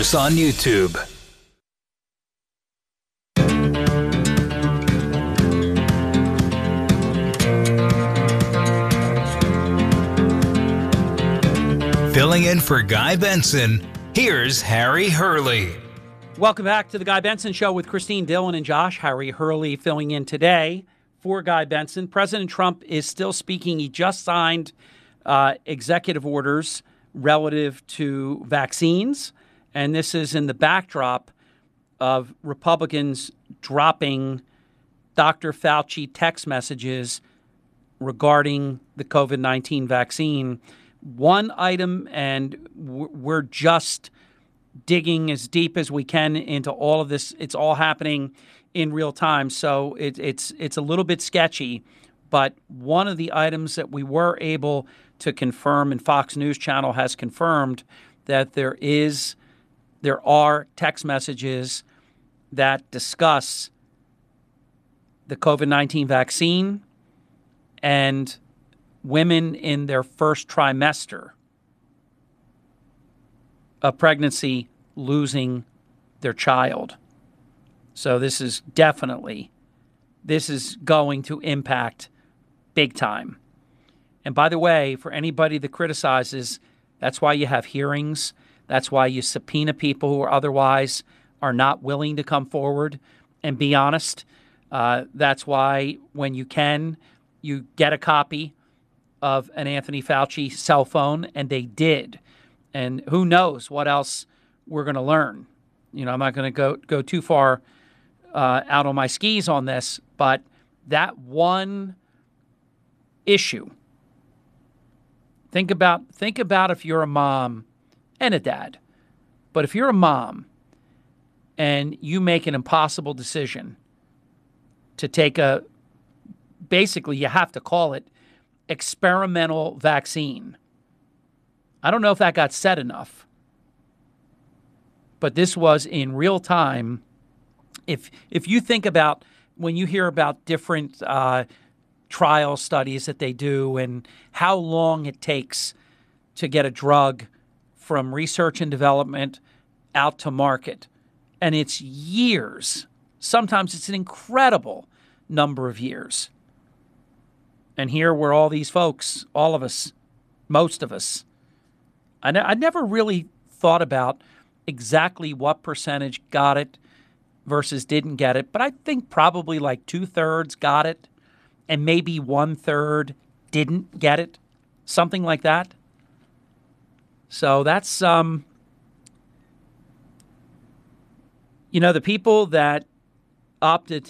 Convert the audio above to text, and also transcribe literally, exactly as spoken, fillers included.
us on YouTube. Filling in for Guy Benson, here's Harry Hurley. Welcome back to the Guy Benson Show with Christine Dillon and Josh. Harry Hurley filling in today for Guy Benson. President Trump is still speaking. He just signed uh, executive orders relative to vaccines, and this is in the backdrop of Republicans dropping Doctor Fauci text messages regarding the COVID nineteen vaccine. One item, and we're just digging as deep as we can into all of this. It's all happening in real time, so it, it's it's a little bit sketchy. But one of the items that we were able to confirm, and Fox News Channel has confirmed, that there is there are text messages that discuss the COVID nineteen vaccine and women in their first trimester of pregnancy losing their child. So this is definitely, this is going to impact big time. And by the way, for anybody that criticizes, that's why you have hearings. That's why you subpoena people who are otherwise are not willing to come forward and be honest. Uh, that's why when you can, you get a copy of an Anthony Fauci cell phone, and they did. And who knows what else we're going to learn. You know, I'm not going to go go too far uh, out on my skis on this, but that one issue, think about think about if you're a mom and a dad, but if you're a mom and you make an impossible decision to take a, basically you have to call it experimental vaccine. I don't know if that got said enough, but this was in real time. If if you think about when you hear about different uh, trial studies that they do and how long it takes to get a drug from research and development out to market, and it's years. Sometimes it's an incredible number of years. And here were all these folks, all of us, most of us. I, ne- I never really thought about exactly what percentage got it versus didn't get it, but I think probably like two-thirds got it and maybe one-third didn't get it, something like that. So that's, um, you know, the people that opted